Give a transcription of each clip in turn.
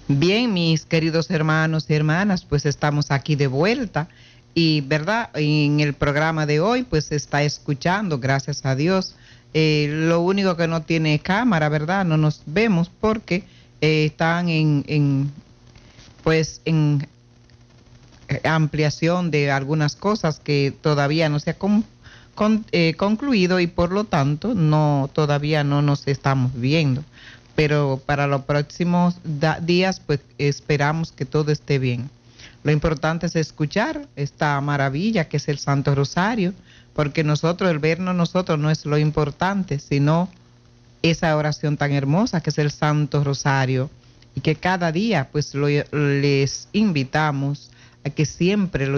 Bien, mis queridos hermanos y hermanas, pues estamos aquí de vuelta y, ¿verdad? En el programa de hoy, pues se está escuchando, gracias a Dios. Lo único que no tiene cámara, ¿verdad? No nos vemos porque están pues, en ampliación de algunas cosas que todavía no se ha concluido y por lo tanto todavía no nos estamos viendo. Pero para los próximos días, pues esperamos que todo esté bien. Lo importante es escuchar esta maravilla que es el Santo Rosario, porque el vernos nosotros no es lo importante, sino esa oración tan hermosa que es el Santo Rosario, y que cada día pues les invitamos a que siempre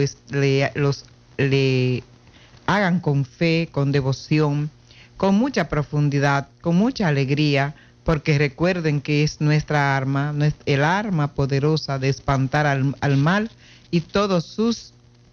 le hagan con fe, con devoción, con mucha profundidad, con mucha alegría, porque recuerden que es nuestra arma, el arma poderosa de espantar al mal y todos sus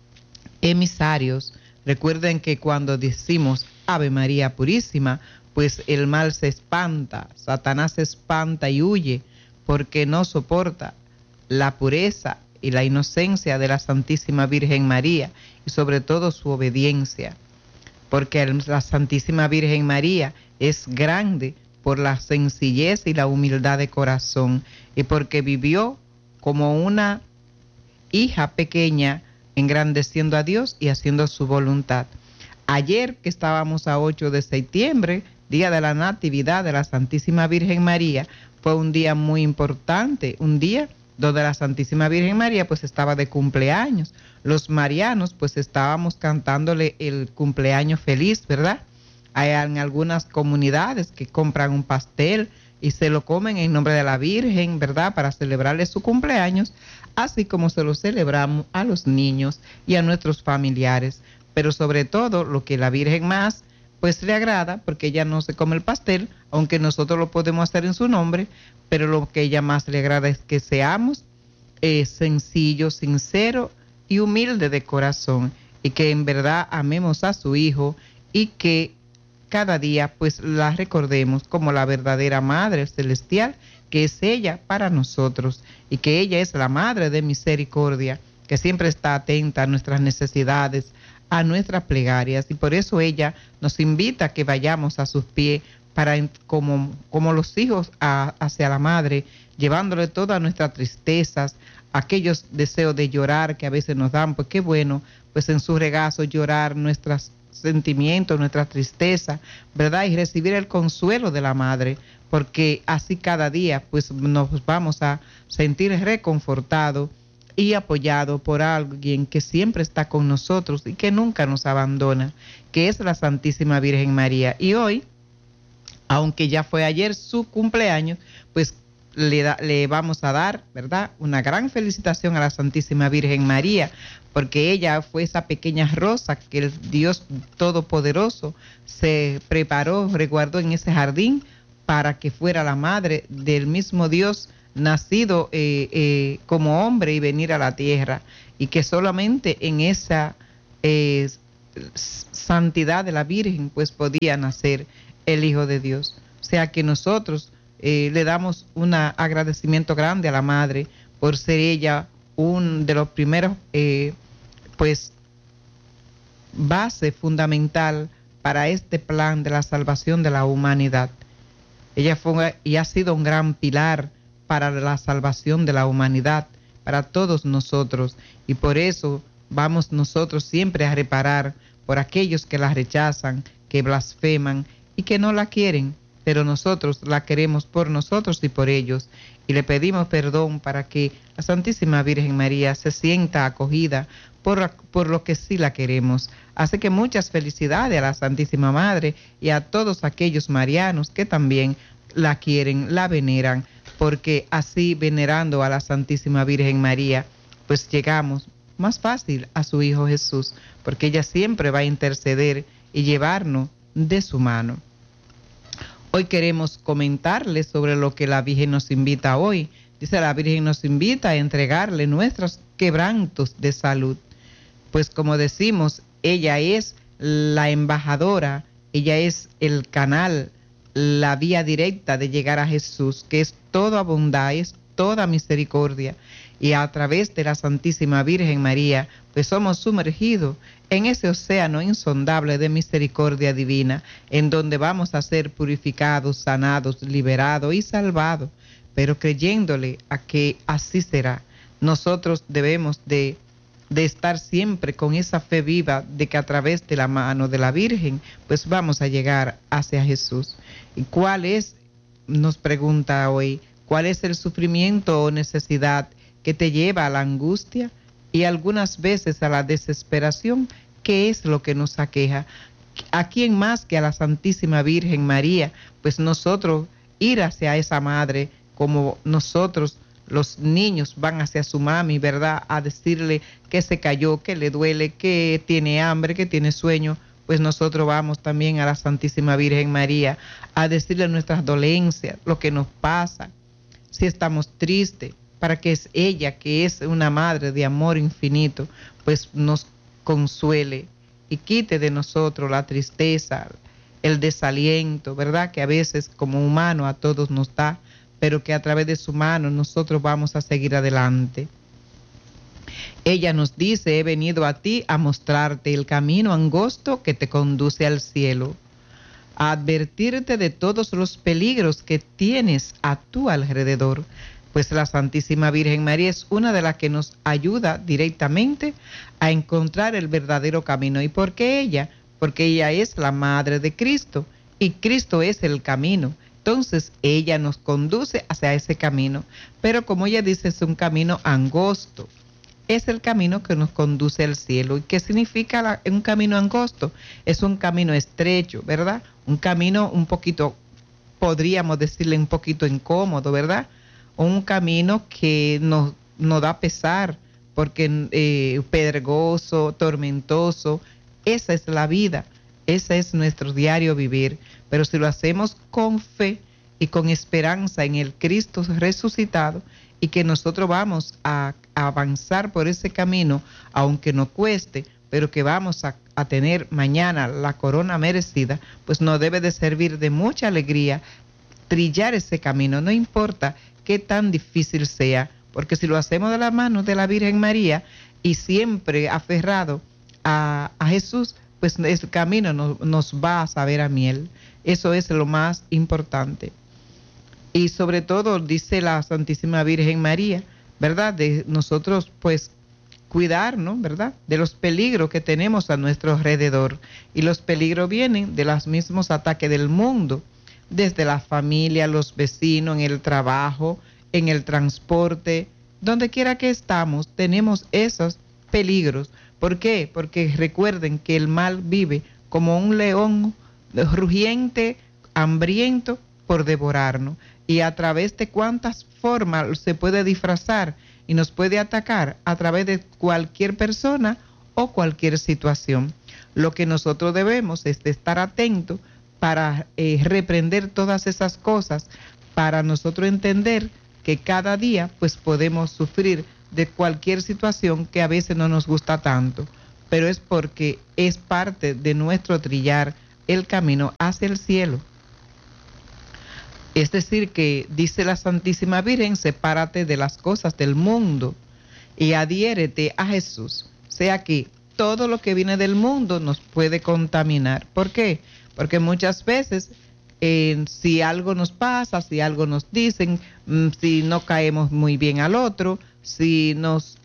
emisarios. Recuerden que cuando decimos Ave María Purísima, pues el mal se espanta, Satanás se espanta y huye, porque no soporta la pureza y la inocencia de la Santísima Virgen María y sobre todo su obediencia, porque la Santísima Virgen María es grande por la sencillez y la humildad de corazón y porque vivió como una hija pequeña, engrandeciendo a Dios y haciendo su voluntad. Ayer que estábamos a 8 de septiembre, día de la Natividad de la Santísima Virgen María, fue un día muy importante, un día donde la Santísima Virgen María pues estaba de cumpleaños. Los marianos pues estábamos cantándole el cumpleaños feliz, ¿verdad? Hay en algunas comunidades que compran un pastel y se lo comen en nombre de la Virgen, ¿verdad? Para celebrarle su cumpleaños, así como se lo celebramos a los niños y a nuestros familiares. Pero sobre todo lo que la Virgen más pues le agrada, porque ella no se come el pastel, aunque nosotros lo podemos hacer en su nombre, pero lo que ella más le agrada es que seamos sencillos, sinceros y humildes de corazón, y que en verdad amemos a su Hijo y que cada día pues la recordemos como la verdadera Madre Celestial, que es ella para nosotros, y que ella es la Madre de Misericordia, que siempre está atenta a nuestras necesidades, a nuestras plegarias, y por eso ella nos invita a que vayamos a sus pies para como los hijos hacia la madre, llevándole todas nuestras tristezas, aquellos deseos de llorar que a veces nos dan, pues qué bueno, pues en su regazo llorar nuestros sentimientos, nuestra tristeza, ¿verdad? Y recibir el consuelo de la madre, porque así cada día pues nos vamos a sentir reconfortados y apoyado por alguien que siempre está con nosotros y que nunca nos abandona, que es la Santísima Virgen María. Y hoy, aunque ya fue ayer su cumpleaños, pues le vamos a dar, ¿verdad?, una gran felicitación a la Santísima Virgen María, porque ella fue esa pequeña rosa que el Dios Todopoderoso se preparó, resguardó en ese jardín para que fuera la madre del mismo Dios nacido como hombre y venir a la tierra, y que solamente en esa santidad de la Virgen pues podía nacer el Hijo de Dios. O sea que nosotros le damos un agradecimiento grande a la Madre por ser ella un de los primeros pues base fundamental para este plan de la salvación de la humanidad. Ella fue y ha sido un gran pilar para la salvación de la humanidad, para todos nosotros, y por eso vamos nosotros siempre a reparar por aquellos que la rechazan, que blasfeman y que no la quieren, pero nosotros la queremos por nosotros y por ellos, y le pedimos perdón para que la Santísima Virgen María se sienta acogida por lo que sí la queremos. Así que muchas felicidades a la Santísima Madre y a todos aquellos marianos que también la quieren, la veneran, porque así venerando a la Santísima Virgen María, pues llegamos más fácil a su Hijo Jesús, porque ella siempre va a interceder y llevarnos de su mano. Hoy queremos comentarles sobre lo que la Virgen nos invita hoy. Dice, la Virgen nos invita a entregarle nuestros quebrantos de salud. Pues como decimos, ella es la embajadora, ella es el canal, la vía directa de llegar a Jesús, que es toda bondad, es toda misericordia, y a través de la Santísima Virgen María, pues somos sumergidos en ese océano insondable de misericordia divina, en donde vamos a ser purificados, sanados, liberados y salvados, pero creyéndole a que así será. Nosotros debemos de estar siempre con esa fe viva de que a través de la mano de la Virgen, pues vamos a llegar hacia Jesús. ¿Y cuál es, nos pregunta hoy, cuál es el sufrimiento o necesidad que te lleva a la angustia y algunas veces a la desesperación? ¿Qué es lo que nos aqueja? ¿A quién más que a la Santísima Virgen María? Pues nosotros ir hacia esa madre, como nosotros los niños van hacia su mami, ¿verdad? A decirle que se cayó, que le duele, que tiene hambre, que tiene sueño. Pues nosotros vamos también a la Santísima Virgen María a decirle nuestras dolencias, lo que nos pasa, si estamos tristes, para que es ella, que es una madre de amor infinito, pues nos consuele y quite de nosotros la tristeza, el desaliento, ¿verdad? Que a veces como humano a todos nos da, pero que a través de su mano nosotros vamos a seguir adelante. Ella nos dice: he venido a ti a mostrarte el camino angosto que te conduce al cielo, a advertirte de todos los peligros que tienes a tu alrededor. Pues la Santísima Virgen María es una de las que nos ayuda directamente a encontrar el verdadero camino. ¿Y por qué ella? Porque ella es la Madre de Cristo y Cristo es el camino. Entonces ella nos conduce hacia ese camino, pero como ella dice, es un camino angosto, es el camino que nos conduce al cielo. ¿Y qué significa un camino angosto? Es un camino estrecho, ¿verdad? Un camino un poquito, podríamos decirle un poquito incómodo, ¿verdad? Un camino que nos da pesar, porque pedregoso, tormentoso. Esa es la vida. Ese es nuestro diario vivir, pero si lo hacemos con fe y con esperanza en el Cristo resucitado, y que nosotros vamos a avanzar por ese camino, aunque nos cueste, pero que vamos a tener mañana la corona merecida, pues nos debe de servir de mucha alegría trillar ese camino, no importa qué tan difícil sea, porque si lo hacemos de la mano de la Virgen María y siempre aferrado a Jesús, pues el camino nos va a saber a miel. Eso es lo más importante. Y sobre todo dice la Santísima Virgen María, ¿verdad? De nosotros pues cuidarnos, ¿verdad? De los peligros que tenemos a nuestro alrededor. Y los peligros vienen de los mismos ataques del mundo, desde la familia, los vecinos, en el trabajo, en el transporte, donde quiera que estamos, tenemos esos peligros. ¿Por qué? Porque recuerden que el mal vive como un león rugiente, hambriento por devorarnos. Y a través de cuántas formas se puede disfrazar y nos puede atacar a través de cualquier persona o cualquier situación. Lo que nosotros debemos es de estar atentos para reprender todas esas cosas, para nosotros entender que cada día pues podemos sufrir de cualquier situación que a veces no nos gusta tanto, pero es porque es parte de nuestro trillar el camino hacia el cielo. Es decir, que dice la Santísima Virgen: sepárate de las cosas del mundo y adhiérete a Jesús. O sea que todo lo que viene del mundo nos puede contaminar. ¿Por qué? Porque muchas veces si algo nos pasa, si algo nos dicen, si no caemos muy bien al otro, si nos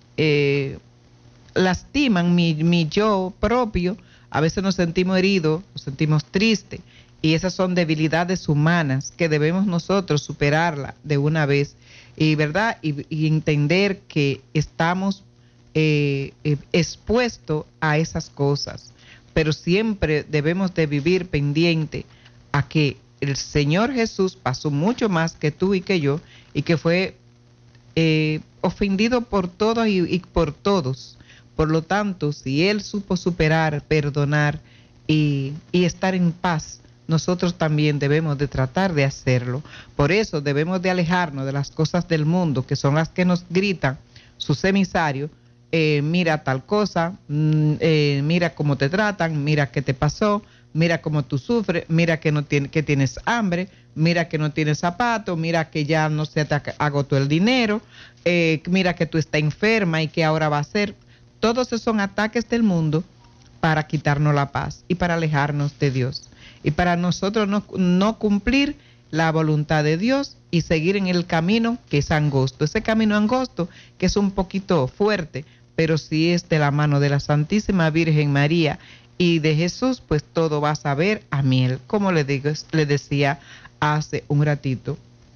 lastiman mi yo propio, a veces nos sentimos heridos, nos sentimos tristes, y esas son debilidades humanas que debemos nosotros superarla de una vez, y verdad, y entender que estamos expuestos a esas cosas, pero siempre debemos de vivir pendiente a que el Señor Jesús pasó mucho más que tú y que yo, y que fue ofendido por todos y por todos. Por lo tanto, si Él supo superar, perdonar y estar en paz, nosotros también debemos de tratar de hacerlo. Por eso debemos de alejarnos de las cosas del mundo, que son las que nos gritan sus emisarios: mira tal cosa, mira cómo te tratan, mira qué te pasó, mira cómo tú sufres, mira que tienes hambre, mira que no tienes zapatos, mira que ya no se te agotó el dinero, mira que tú estás enferma y que ahora va a ser. Todos esos son ataques del mundo para quitarnos la paz y para alejarnos de Dios. Y para nosotros no cumplir la voluntad de Dios y seguir en el camino que es angosto. Ese camino angosto que es un poquito fuerte, pero si es de la mano de la Santísima Virgen María y de Jesús, pues todo va a saber a miel, como le decía hace un ratito.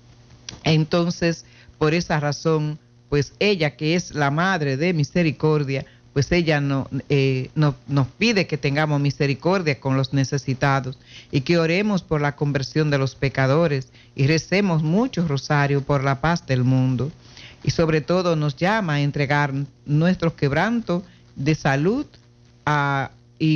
Entonces, por esa razón, pues ella que es la Madre de Misericordia, pues ella nos pide que tengamos misericordia con los necesitados y que oremos por la conversión de los pecadores y recemos mucho rosario por la paz del mundo. Y sobre todo nos llama a entregar nuestros quebrantos de salud a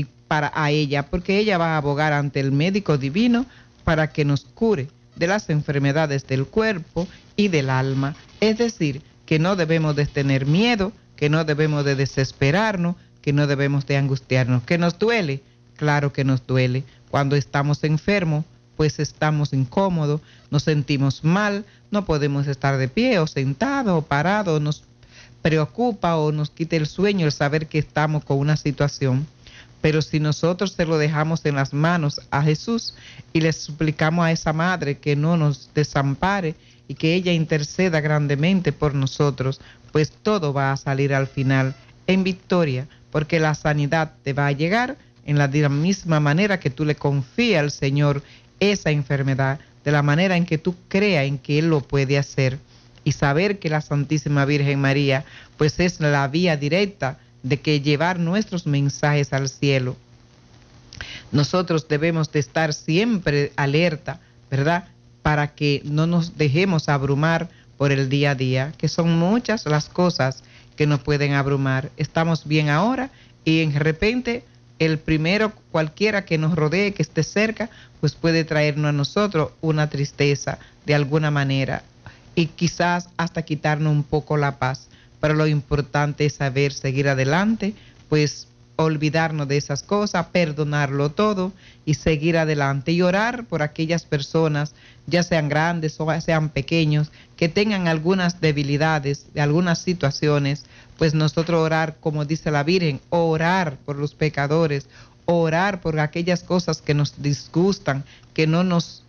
ella, porque ella va a abogar ante el médico divino para que nos cure de las enfermedades del cuerpo y del alma. Es decir, que no debemos de tener miedo, que no debemos de desesperarnos, que no debemos de angustiarnos. ¿Que nos duele? Claro que nos duele. Cuando estamos enfermos, pues estamos incómodos, nos sentimos mal, no podemos estar de pie o sentados o parados, nos preocupa o nos quita el sueño el saber que estamos con una situación. Pero si nosotros se lo dejamos en las manos a Jesús y le suplicamos a esa madre que no nos desampare y que ella interceda grandemente por nosotros, pues todo va a salir al final en victoria, porque la sanidad te va a llegar en la misma manera que tú le confías al Señor esa enfermedad, de la manera en que tú creas en que Él lo puede hacer, y saber que la Santísima Virgen María pues es la vía directa de que llevar nuestros mensajes al cielo. Nosotros debemos de estar siempre alerta, ¿verdad?, para que no nos dejemos abrumar por el día a día, que son muchas las cosas que nos pueden abrumar. Estamos bien ahora y de repente el primero, cualquiera que nos rodee, que esté cerca, pues puede traernos a nosotros una tristeza de alguna manera y quizás hasta quitarnos un poco la paz. Pero lo importante es saber seguir adelante, pues olvidarnos de esas cosas, perdonarlo todo y seguir adelante y orar por aquellas personas, ya sean grandes o sean pequeños, que tengan algunas debilidades, de algunas situaciones, pues nosotros orar, como dice la Virgen, orar por los pecadores, orar por aquellas cosas que nos disgustan, que no nos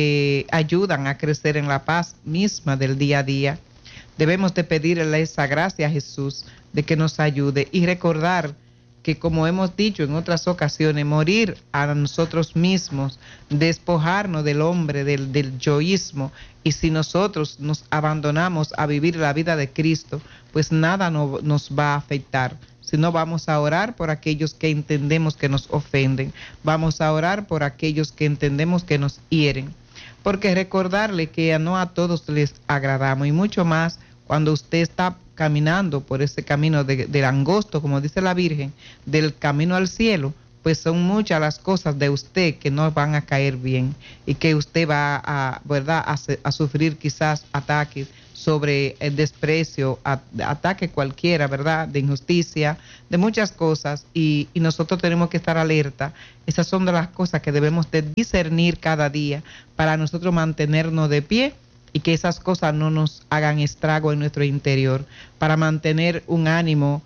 ayudan a crecer en la paz misma del día a día. Debemos de pedirle esa gracia a Jesús de que nos ayude y recordar que, como hemos dicho en otras ocasiones, morir a nosotros mismos, despojarnos del hombre, del yoísmo, y si nosotros nos abandonamos a vivir la vida de Cristo, pues nada nos va a afectar, sino vamos a orar por aquellos que entendemos que nos ofenden, vamos a orar por aquellos que entendemos que nos hieren, porque recordarle que no a todos les agradamos, y mucho más cuando usted está caminando por ese camino del angosto, como dice la Virgen, del camino al cielo, pues son muchas las cosas de usted que no van a caer bien y que usted va a, ¿verdad?, a sufrir quizás ataques sobre el desprecio, ataque cualquiera, ¿verdad?, de injusticia, de muchas cosas, y nosotros tenemos que estar alerta. Esas son de las cosas que debemos de discernir cada día para nosotros mantenernos de pie y que esas cosas no nos hagan estrago en nuestro interior, para mantener un ánimo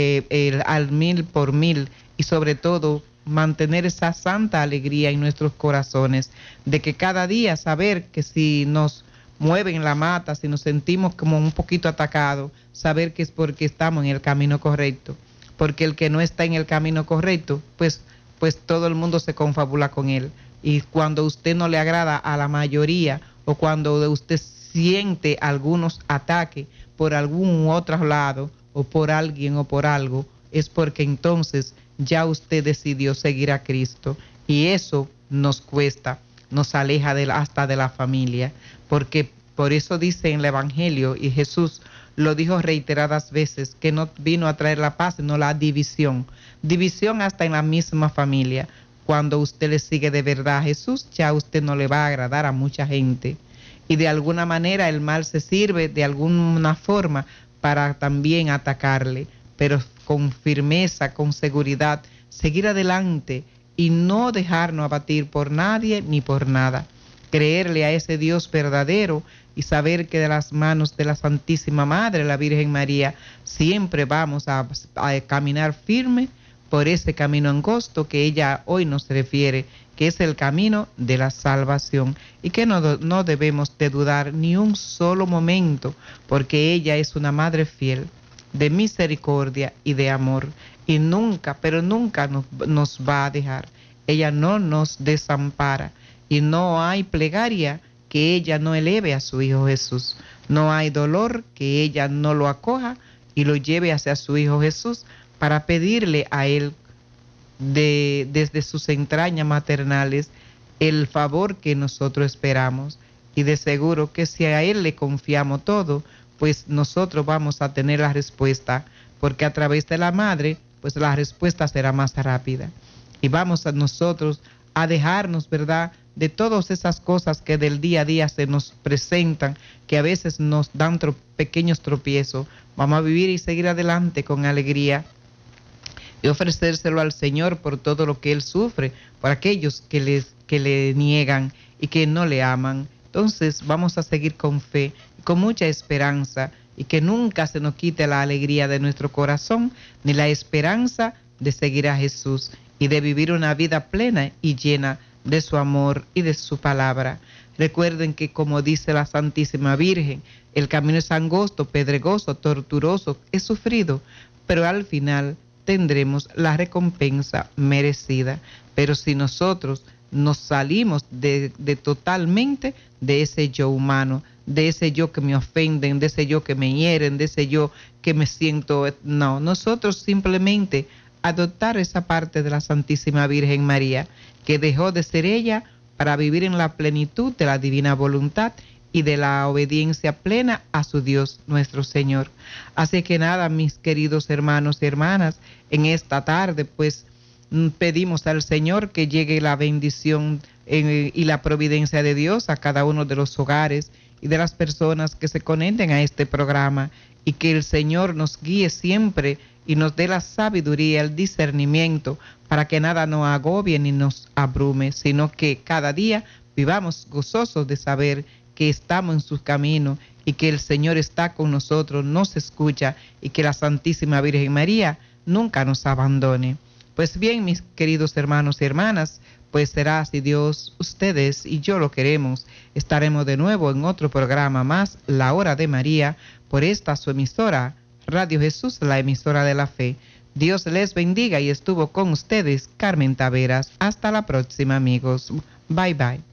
al 1000%, y sobre todo mantener esa santa alegría en nuestros corazones, de que cada día saber que si nos mueven la mata, si nos sentimos como un poquito atacados, saber que es porque estamos en el camino correcto, porque el que no está en el camino correcto, pues todo el mundo se confabula con él, y cuando usted no le agrada a la mayoría, o cuando usted siente algunos ataques por algún otro lado, o por alguien o por algo, es porque entonces ya usted decidió seguir a Cristo, y eso nos cuesta, nos aleja hasta de la familia, porque por eso dice en el Evangelio, y Jesús lo dijo reiteradas veces, que no vino a traer la paz, sino la división hasta en la misma familia. Cuando usted le sigue de verdad a Jesús, ya a usted no le va a agradar a mucha gente, y de alguna manera el mal se sirve de alguna forma para también atacarle, pero con firmeza, con seguridad, seguir adelante y no dejarnos abatir por nadie ni por nada. Creerle a ese Dios verdadero y saber que de las manos de la Santísima Madre, la Virgen María, siempre vamos a caminar firme por ese camino angosto que ella hoy nos refiere, que es el camino de la salvación, y que no debemos de dudar ni un solo momento, porque ella es una madre fiel, de misericordia y de amor, y nunca, pero nunca nos va a dejar. Ella no nos desampara, y no hay plegaria que ella no eleve a su Hijo Jesús. No hay dolor que ella no lo acoja y lo lleve hacia su Hijo Jesús para pedirle a Él desde sus entrañas maternales el favor que nosotros esperamos. Y de seguro que si a Él le confiamos todo, pues nosotros vamos a tener la respuesta, porque a través de la Madre, pues la respuesta será más rápida. Y vamos a nosotros a dejarnos, ¿verdad?, de todas esas cosas que del día a día se nos presentan, que a veces nos dan pequeños tropiezos. Vamos a vivir y seguir adelante con alegría y ofrecérselo al Señor por todo lo que Él sufre, por aquellos que le niegan y que no le aman. Entonces vamos a seguir con fe, con mucha esperanza, y que nunca se nos quite la alegría de nuestro corazón, ni la esperanza de seguir a Jesús y de vivir una vida plena y llena de su amor y de su palabra. Recuerden que, como dice la Santísima Virgen, el camino es angosto, pedregoso, tortuoso, es sufrido, pero al final tendremos la recompensa merecida. Pero si nosotros nos salimos de totalmente de ese yo humano, de ese yo que me ofenden, de ese yo que me hieren, de ese yo que me siento... No, nosotros simplemente adoptar esa parte de la Santísima Virgen María, que dejó de ser ella para vivir en la plenitud de la divina voluntad y de la obediencia plena a su Dios nuestro Señor. Así que nada, mis queridos hermanos y hermanas, en esta tarde pues pedimos al Señor que llegue la bendición y la providencia de Dios a cada uno de los hogares y de las personas que se conecten a este programa, y que el Señor nos guíe siempre y nos dé la sabiduría, el discernimiento, para que nada nos agobie ni nos abrume, sino que cada día vivamos gozosos de saber que estamos en su camino y que el Señor está con nosotros, nos escucha, y que la Santísima Virgen María nunca nos abandone. Pues bien, mis queridos hermanos y hermanas, pues será, si Dios, ustedes y yo lo queremos, estaremos de nuevo en otro programa más, La Hora de María, por esta su emisora, Radio Jesús, la emisora de la fe. Dios les bendiga, y estuvo con ustedes Carmen Taveras. Hasta la próxima, amigos. Bye, bye.